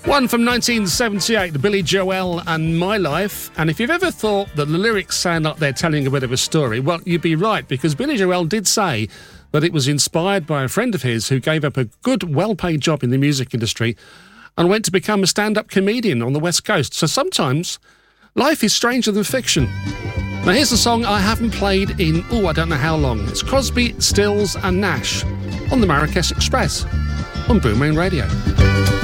One from 1978, the Billy Joel and My Life. And if you've ever thought that the lyrics sound like they're telling a bit of a story, well, you'd be right, because Billy Joel did say that it was inspired by a friend of his who gave up a good, well-paid job in the music industry and went to become a stand-up comedian on the West Coast. So sometimes life is stranger than fiction. Now here's a song I haven't played in, I don't know how long. It's Crosby, Stills and Nash on the Marrakesh Express on Boom Rain Radio.